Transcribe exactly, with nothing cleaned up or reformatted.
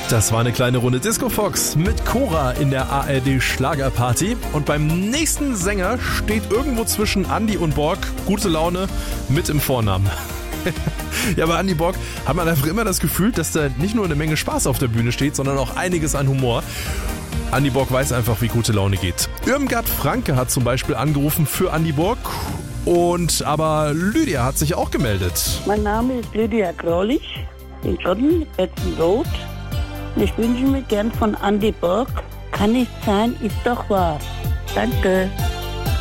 Das war eine kleine Runde Disco Fox mit Cora in der A R D Schlagerparty. Und beim nächsten Sänger steht irgendwo zwischen Andi und Borg gute Laune mit im Vornamen. Ja, bei Andi Borg hat man einfach immer das Gefühl, dass da nicht nur eine Menge Spaß auf der Bühne steht, sondern auch einiges an Humor. Andi Borg weiß einfach, wie gute Laune geht. Irmgard Franke hat zum Beispiel angerufen für Andi Borg. Und aber Lydia hat sich auch gemeldet. Mein Name ist Lydia Graulich, in Schotten, Betzen Road. Und ich wünsche mir gern von Andi Borg, kann nicht sein, ist doch wahr. Danke.